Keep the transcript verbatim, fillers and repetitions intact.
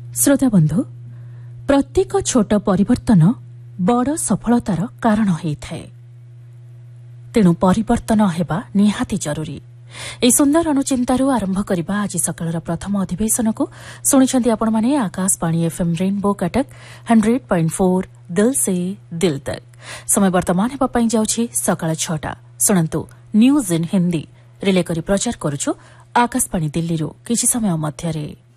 श्रोता बंधु प्रत्येक छोट परिवर्तन बड़ सफलतार कारण होइथाए। तेणु परिवर्तन हेबा निहाती जरूरी। ए सुंदर अनुचिंतारू आरंभ करबा आज सकाळर प्रथम अधिवेशन को सुनिछंती आपण माने Akashvani FM rainbow Cuttack hundred point four दिल से दिल तक। समय वर्तमान हेबा पई जाउछि सकाळ छटा। सुनंतु न्यूज इन हिंदी रिले करी प्रचार करूछु आकाशवाणी दिल्ली रो किछि समय मध्यरे।